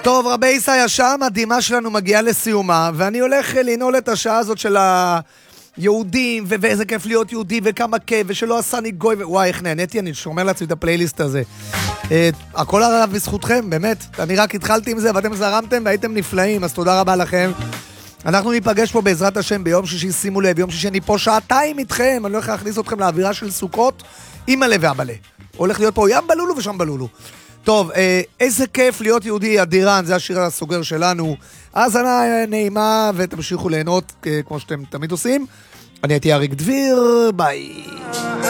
טוב, רבי ישראל, השעה המדהימה שלנו מגיעה לסיומה, ואני הולך לנעול את השעה הזאת של היהודים, ואיזה כיף להיות יהודי, וכמה כיף, ושלא עשני גוי, וואי, איך נהניתי, אני שומר לעצמי את הפלייליסט הזה. הכל הרב בזכותכם, באמת. אני רק התחלתי עם זה, ואתם זרמתם, והייתם נפלאים, אז תודה רבה לכם. אנחנו ניפגש פה בעזרת השם ביום שישי, שימו לב, יום שישי אני פה שעתיים איתכם, אני לא הולך להכניס אתכם לאווירה של סוכות, עם מלא והבלה. הולך להיות פה ים בלולו ושם בלולו. טוב, איזה כיף להיות יהודי אדירן, זה השיר הסוגר שלנו. האזנה נעימה ותמשיכו ליהנות כמו שאתם תמיד עושים. אני הייתי אריק דביר, ביי.